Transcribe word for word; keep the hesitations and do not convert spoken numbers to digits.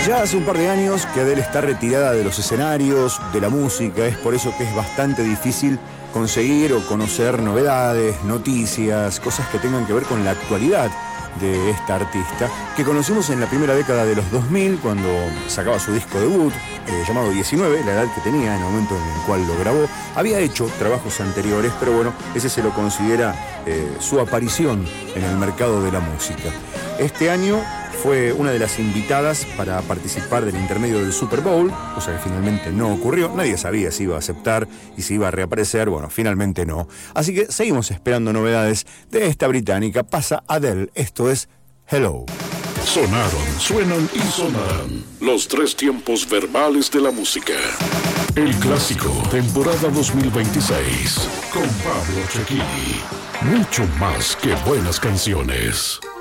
Ya hace un par de años que Adele está retirada de los escenarios, de la música, es por eso que es bastante difícil conseguir o conocer novedades, noticias, cosas que tengan que ver con la actualidad de esta artista, que conocimos en la primera década de los dos mil, cuando sacaba su disco debut, eh, llamado diecinueve, la edad que tenía en el momento en el cual lo grabó. Había hecho trabajos anteriores, pero bueno, ese se lo considera eh, su aparición en el mercado de la música. Este año fue una de las invitadas para participar del intermedio del Super Bowl, cosa que finalmente no ocurrió. Nadie sabía si iba a aceptar y si iba a reaparecer. Bueno, finalmente no. Así que seguimos esperando novedades de esta británica. Pasa Adele, esto es Hello. Sonaron, suenan y sonarán los tres tiempos verbales de la música. El clásico, temporada dos mil veintiséis, con Pablo Cecchini. Mucho más que buenas canciones.